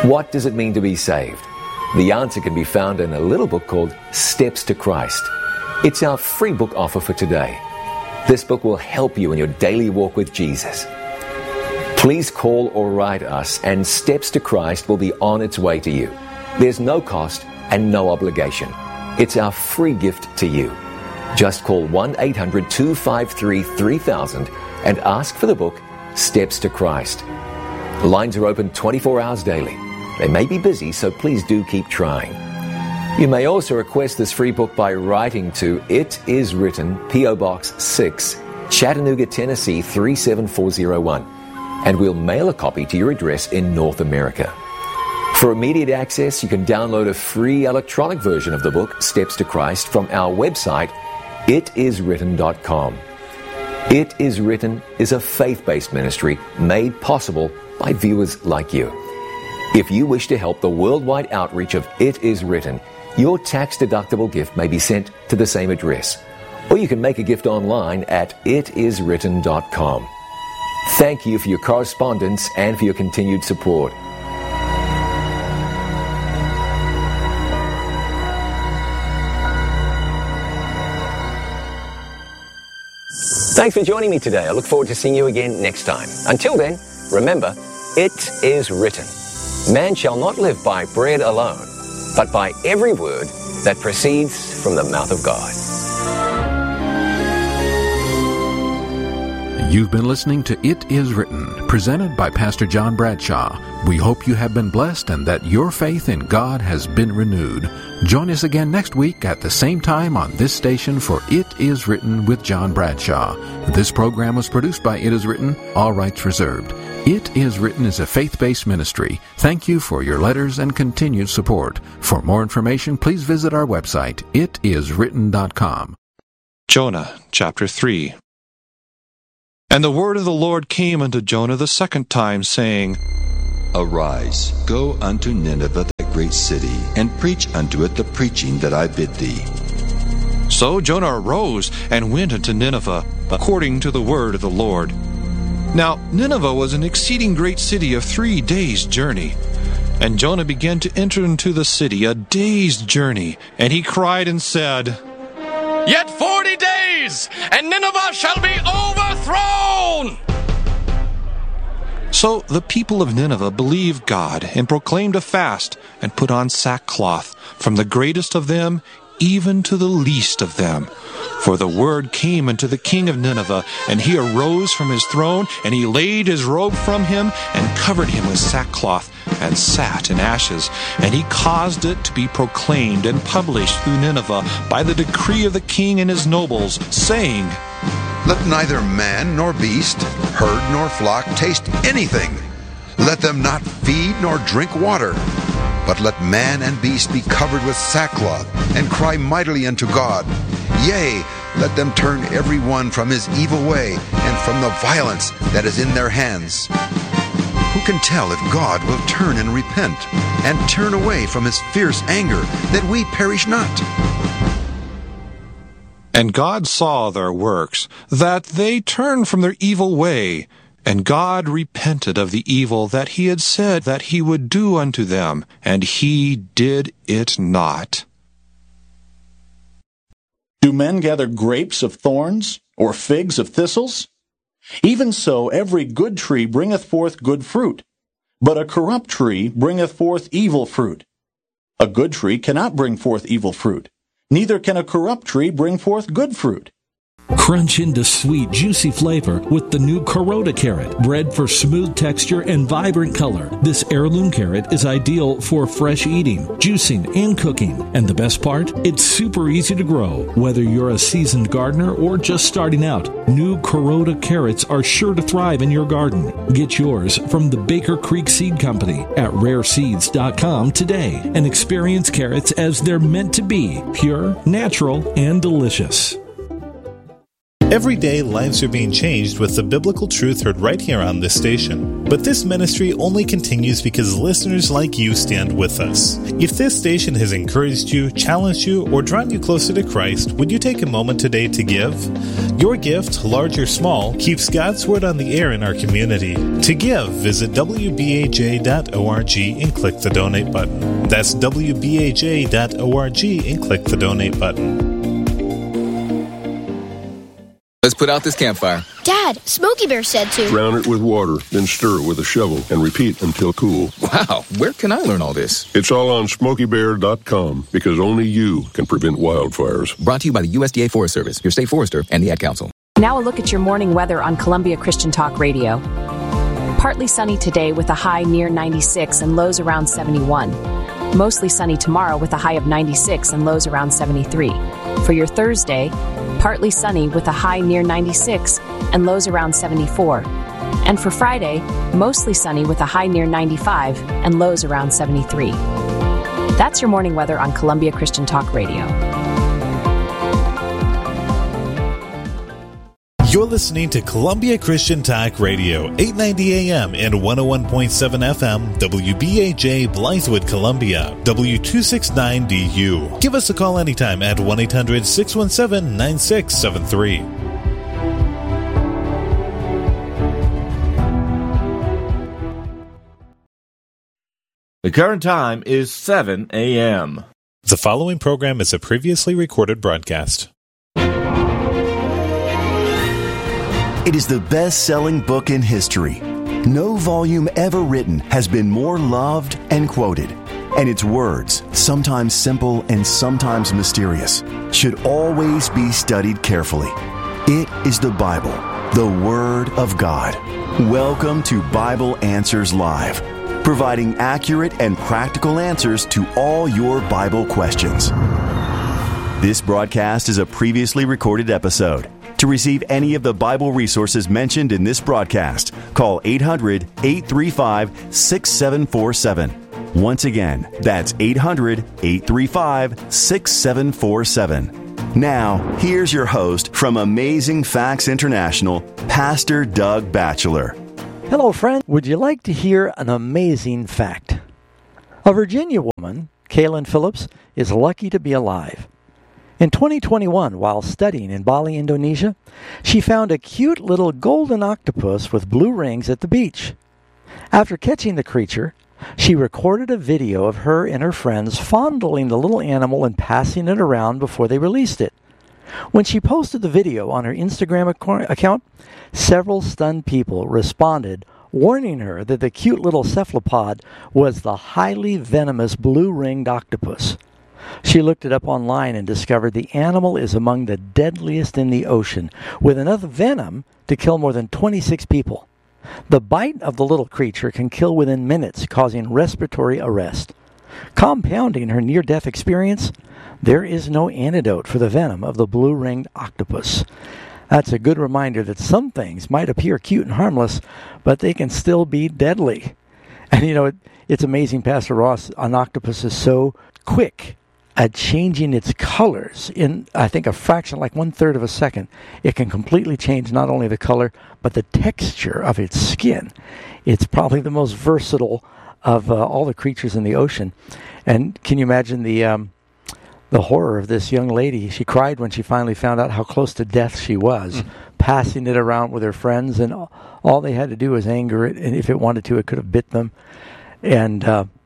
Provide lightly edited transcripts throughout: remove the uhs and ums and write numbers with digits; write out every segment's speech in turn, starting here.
What does it mean to be saved? The answer can be found in a little book called Steps to Christ. It's our free book offer for today. This book will help you in your daily walk with Jesus. Please call or write us, and Steps to Christ will be on its way to you. There's no cost and no obligation. It's our free gift to you. Just call 1-800-253-3000 and ask for the book Steps to Christ. Lines are open 24 hours daily. They may be busy, so please do keep trying. You may also request this free book by writing to It Is Written, P.O. Box 6, Chattanooga, Tennessee 37401, and we'll mail a copy to your address in North America. For immediate access, you can download a free electronic version of the book Steps to Christ from our website, itiswritten.com. It Is Written is a faith-based ministry made possible by viewers like you. If you wish to help the worldwide outreach of It Is Written, your tax-deductible gift may be sent to the same address, or you can make a gift online at itiswritten.com. Thank you for your correspondence and for your continued support. Thanks for joining me today. I look forward to seeing you again next time. Until then, remember, it is written, man shall not live by bread alone, but by every word that proceeds from the mouth of God. You've been listening to It Is Written, presented by Pastor John Bradshaw. We hope you have been blessed and that your faith in God has been renewed. Join us again next week at the same time on this station for It Is Written with John Bradshaw. This program was produced by It Is Written, all rights reserved. It Is Written is a faith-based ministry. Thank you for your letters and continued support. For more information, please visit our website, itiswritten.com. Jonah, chapter 3. And the word of the Lord came unto Jonah the second time, saying, Arise, go unto Nineveh, that great city, and preach unto it the preaching that I bid thee. So Jonah arose and went unto Nineveh, according to the word of the Lord. Now Nineveh was an exceeding great city of 3 days' journey. And Jonah began to enter into the city a day's journey, and he cried and said, Yet 40 days, and Nineveh shall be overthrown! So the people of Nineveh believed God, and proclaimed a fast, and put on sackcloth, from the greatest of them even to the least of them. For the word came unto the king of Nineveh, and he arose from his throne, and he laid his robe from him, and covered him with sackcloth, and sat in ashes. And he caused it to be proclaimed and published through Nineveh by the decree of the king and his nobles, saying, Let neither man nor beast, herd nor flock taste anything. Let them not feed nor drink water. But let man and beast be covered with sackcloth, and cry mightily unto God. Yea, let them turn every one from his evil way, and from the violence that is in their hands. Who can tell if God will turn and repent, and turn away from his fierce anger, that we perish not? And God saw their works, that they turned from their evil way, and God repented of the evil that he had said that he would do unto them, and he did it not. Do men gather grapes of thorns, or figs of thistles? Even so every good tree bringeth forth good fruit, but a corrupt tree bringeth forth evil fruit. A good tree cannot bring forth evil fruit, neither can a corrupt tree bring forth good fruit. Crunch into sweet, juicy flavor with the new Kuroda carrot, bred for smooth texture and vibrant color. This heirloom carrot is ideal for fresh eating, juicing, and cooking. And the best part? It's super easy to grow. Whether you're a seasoned gardener or just starting out, new Kuroda carrots are sure to thrive in your garden. Get yours from the Baker Creek Seed Company at rareseeds.com today and experience carrots as they're meant to be, pure, natural, and delicious. Every day, lives are being changed with the biblical truth heard right here on this station. But this ministry only continues because listeners like you stand with us. If this station has encouraged you, challenged you, or drawn you closer to Christ, would you take a moment today to give? Your gift, large or small, keeps God's Word on the air in our community. To give, visit wbaj.org and click the donate button. That's wbaj.org and click the donate button. Let's put out this campfire. Dad, Smokey Bear said to drown it with water, then stir it with a shovel and repeat until cool. Wow, where can I learn all this? It's all on SmokeyBear.com because only you can prevent wildfires. Brought to you by the USDA Forest Service, your state forester, and the Ad Council. Now a look at your morning weather on Columbia Christian Talk Radio. Partly sunny today with a high near 96 and lows around 71. Mostly sunny tomorrow with a high of 96 and lows around 73. For your Thursday, partly sunny with a high near 96 and lows around 74. And for Friday, mostly sunny with a high near 95 and lows around 73. That's your morning weather on Columbia Christian Talk Radio. You're listening to Columbia Christian Talk Radio, 890 AM and 101.7 FM, WBAJ Blythewood, Columbia, W269DU. Give us a call anytime at 1-800-617-9673. The current time is 7 a.m. The following program is a previously recorded broadcast. It is the best-selling book in history. No volume ever written has been more loved and quoted. And its words, sometimes simple and sometimes mysterious, should always be studied carefully. It is the Bible, the Word of God. Welcome to Bible Answers Live, providing accurate and practical answers to all your Bible questions. This broadcast is a previously recorded episode. To receive any of the Bible resources mentioned in this broadcast, call 800-835-6747. Once again, that's 800-835-6747. Now, here's your host from Amazing Facts International, Pastor Doug Batchelor. Hello, friend. Would you like to hear an amazing fact? A Virginia woman, Kaylin Phillips, is lucky to be alive. In 2021, while studying in Bali, Indonesia, she found a cute little golden octopus with blue rings at the beach. After catching the creature, she recorded a video of her and her friends fondling the little animal and passing it around before they released it. When she posted the video on her Instagram account, several stunned people responded, warning her that the cute little cephalopod was the highly venomous blue-ringed octopus. She looked it up online and discovered the animal is among the deadliest in the ocean, with enough venom to kill more than 26 people. The bite of the little creature can kill within minutes, causing respiratory arrest. Compounding her near-death experience, there is no antidote for the venom of the blue-ringed octopus. That's a good reminder that some things might appear cute and harmless, but they can still be deadly. And you know, it's amazing, Pastor Ross, an octopus is so quick at changing its colors in, I think, a fraction, like 1/3 of a second. It can completely change not only the color, but the texture of its skin. It's probably the most versatile of all the creatures in the ocean. And can you imagine the horror of this young lady? She cried when she finally found out how close to death she was, passing it around with her friends, and all they had to do was anger it, and if it wanted to, it could have bit them. And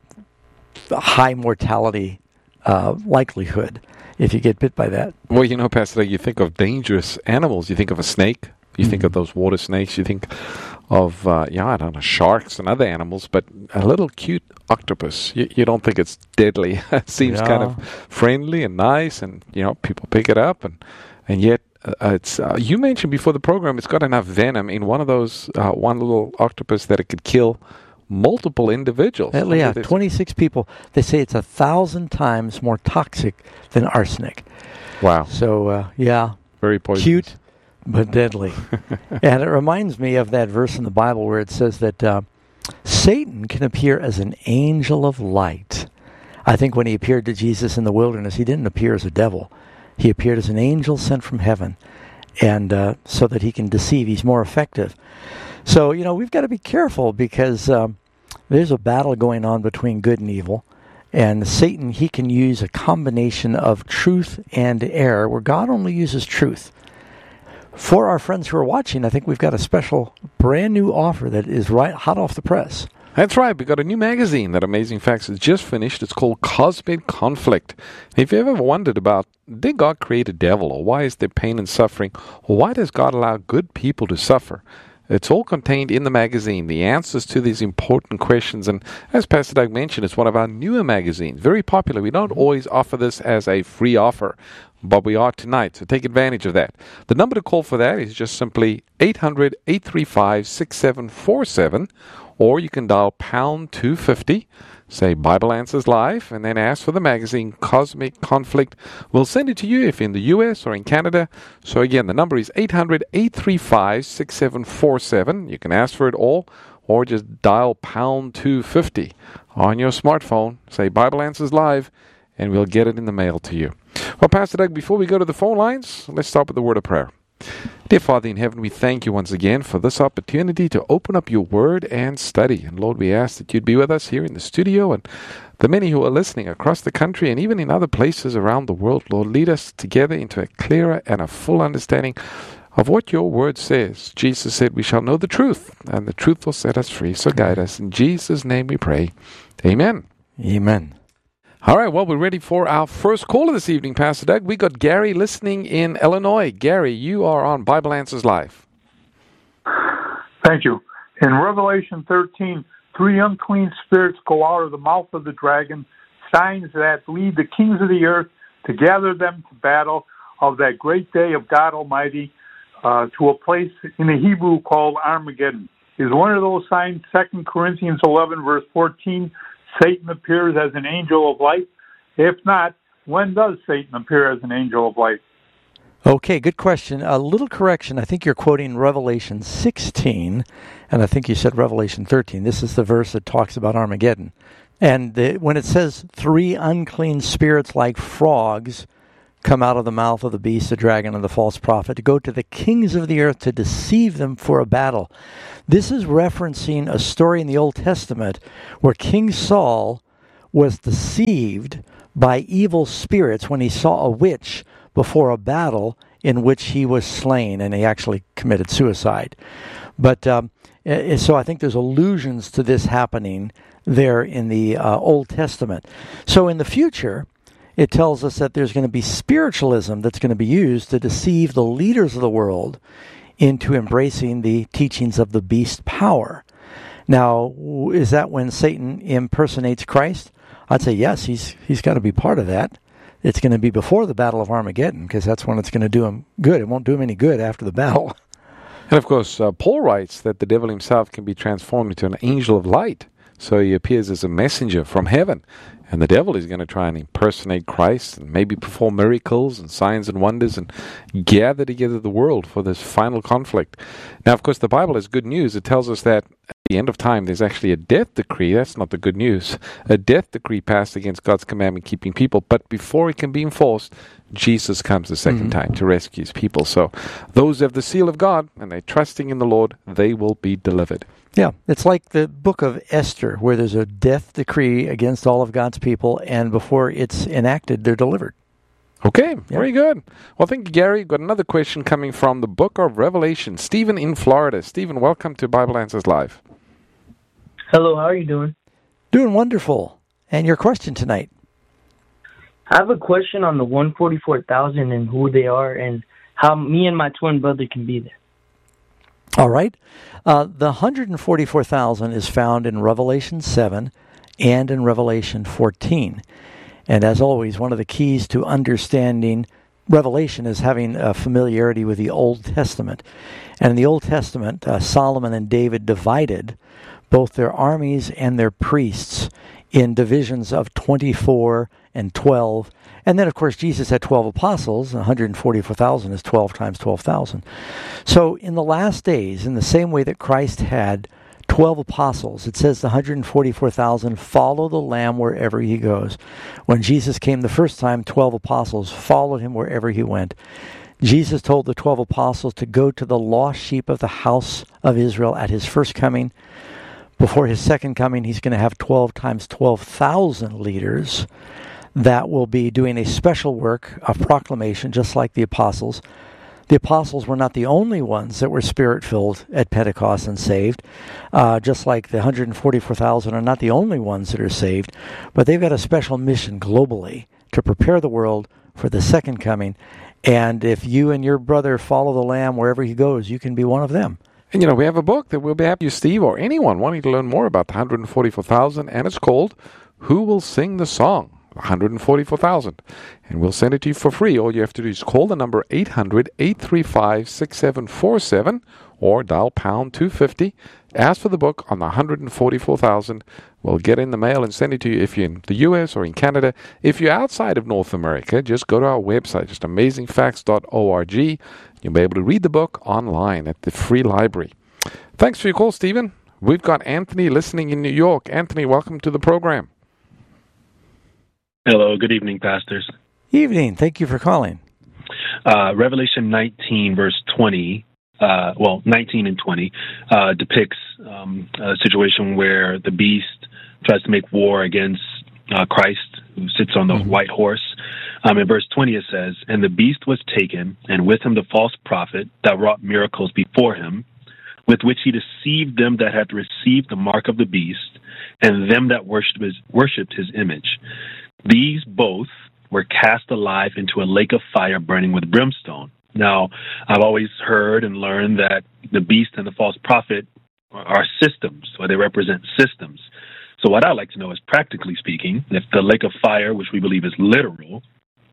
high mortality likelihood if you get bit by that. Well, you know, Pastor, you think of dangerous animals. You think of a snake. You think of those water snakes. You think of, I don't know, sharks and other animals. But a little cute octopus, you don't think it's deadly. It seems kind of friendly and nice, and, you know, people pick it up. And yet, it's you mentioned before the program, it's got enough venom in one of those, one little octopus that it could kill multiple individuals. Yeah, 26 people. They say it's 1,000 times more toxic than arsenic. Wow. So, very poisonous. Cute, but deadly. And it reminds me of that verse in the Bible where it says that Satan can appear as an angel of light. I think when he appeared to Jesus in the wilderness, he didn't appear as a devil. He appeared as an angel sent from heaven. and so that he can deceive. He's more effective. So, we've got to be careful because there's a battle going on between good and evil. And Satan, he can use a combination of truth and error, where God only uses truth. For our friends who are watching, I think we've got a special brand new offer that is right hot off the press. That's right. We've got a new magazine that Amazing Facts has just finished. It's called Cosmic Conflict. If you've ever wondered about, did God create a devil, or why is there pain and suffering, or why does God allow good people to suffer? It's all contained in the magazine, the answers to these important questions. And as Pastor Doug mentioned, it's one of our newer magazines, very popular. We don't always offer this as a free offer, but we are tonight, so take advantage of that. The number to call for that is just simply 800-835-6747, or you can dial pound 250, say Bible Answers Live, and then ask for the magazine Cosmic Conflict. We'll send it to you if in the U.S. or in Canada. So again, the number is 800-835-6747. You can ask for it all, or just dial pound 250 on your smartphone, say Bible Answers Live, and we'll get it in the mail to you. Well, Pastor Doug, before we go to the phone lines, let's start with the word of prayer. Dear Father in heaven, we thank you once again for this opportunity to open up your word and study. And Lord, we ask that you'd be with us here in the studio and the many who are listening across the country and even in other places around the world. Lord, lead us together into a clearer and a full understanding of what your word says. Jesus said we shall know the truth, and the truth will set us free. So guide us. In Jesus' name we pray. Amen. Amen. All right, well, we're ready for our first caller this evening, Pastor Doug. We got Gary listening in Illinois. Gary, you are on Bible Answers Live. Thank you. In Revelation 13, 3 unclean spirits go out of the mouth of the dragon, signs that lead the kings of the earth to gather them to battle of that great day of God Almighty to a place in the Hebrew called Armageddon. Is one of those signs 2 Corinthians 11, verse 14, Satan appears as an angel of light? If not, when does Satan appear as an angel of light? Okay, good question. A little correction. I think you're quoting Revelation 16, and I think you said Revelation 13. This is the verse that talks about Armageddon. And when it says 3 unclean spirits like frogs come out of the mouth of the beast, the dragon, and the false prophet, to go to the kings of the earth to deceive them for a battle. This is referencing a story in the Old Testament where King Saul was deceived by evil spirits when he saw a witch before a battle in which he was slain, and he actually committed suicide. But so I think there's allusions to this happening there in the Old Testament. So in the future, it tells us that there's going to be spiritualism that's going to be used to deceive the leaders of the world into embracing the teachings of the beast power. Now, is that when Satan impersonates Christ? I'd say yes, he's got to be part of that. It's going to be before the Battle of Armageddon, because that's when it's going to do him good. It won't do him any good after the battle. And of course, Paul writes that the devil himself can be transformed into an angel of light. So he appears as a messenger from heaven. And the devil is going to try and impersonate Christ and maybe perform miracles and signs and wonders and gather together the world for this final conflict. Now, of course, the Bible has good news. It tells us that at the end of time, there's actually a death decree. That's not the good news. A death decree passed against God's commandment-keeping people. But before it can be enforced, Jesus comes the second time to rescue his people. So those who have the seal of God and they're trusting in the Lord, they will be delivered. Yeah, it's like the book of Esther, where there's a death decree against all of God's people, and before it's enacted, they're delivered. Okay, very good. Well, thank you, Gary. Got another question coming from the book of Revelation. Stephen in Florida. Stephen, welcome to Bible Answers Live. Hello, how are you doing? Doing wonderful. And your question tonight? I have a question on the 144,000 and who they are and how me and my twin brother can be there. All right. The 144,000 is found in Revelation 7 and in Revelation 14. And as always, one of the keys to understanding Revelation is having a familiarity with the Old Testament. And in the Old Testament, Solomon and David divided both their armies and their priests in divisions of 24 and 12. And then, of course, Jesus had 12 apostles. 144,000 is 12 times 12,000. So in the last days, in the same way that Christ had 12 apostles, it says the 144,000 follow the Lamb wherever he goes. When Jesus came the first time, 12 apostles followed him wherever he went. Jesus told the 12 apostles to go to the lost sheep of the house of Israel at his first coming. Before his second coming, he's going to have 12 times 12,000 leaders that will be doing a special work of proclamation, just like the apostles. The apostles were not the only ones that were Spirit-filled at Pentecost and saved, just like the 144,000 are not the only ones that are saved, but they've got a special mission globally to prepare the world for the second coming. And if you and your brother follow the Lamb wherever he goes, you can be one of them. And, we have a book that we'll be happy you, Steve, or anyone wanting to learn more about the 144,000, and it's called Who Will Sing the Song? 144,000. And we'll send it to you for free. All you have to do is call the number 800-835-6747 or dial pound 250. Ask for the book on the 144,000. We'll get in the mail and send it to you if you're in the U.S. or in Canada. If you're outside of North America, just go to our website, just amazingfacts.org. You'll be able to read the book online at the free library. Thanks for your call, Stephen. We've got Anthony listening in New York. Anthony, welcome to the program. Hello, good evening, pastors. Evening. Thank you for calling. Revelation 19, verse 20, 19 and 20, depicts a situation where the beast tries to make war against Christ, who sits on the white horse. In verse 20 it says, "And the beast was taken, and with him the false prophet that wrought miracles before him, with which he deceived them that had received the mark of the beast, and them that worshipped his image. These both were cast alive into a lake of fire burning with brimstone." Now, I've always heard and learned that the beast and the false prophet are systems, or they represent systems. So what I'd like to know is, practically speaking, if the lake of fire, which we believe is literal,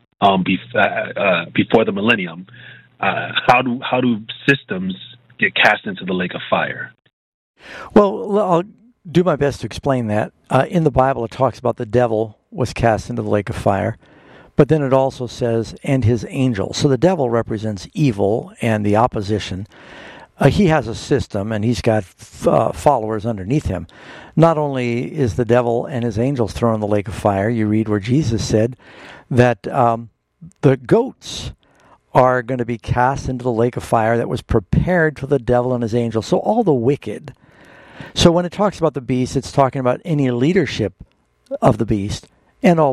before the millennium, how do systems get cast into the lake of fire? Well, I'll do my best to explain that. In the Bible, it talks about the devil was cast into the lake of fire, but then it also says, and his angels. So the devil represents evil and the opposition. He has a system, and he's got followers underneath him. Not only is the devil and his angels thrown in the lake of fire, you read where Jesus said that the goats are going to be cast into the lake of fire that was prepared for the devil and his angels. So all the wicked. So when it talks about the beast, it's talking about any leadership of the beast and all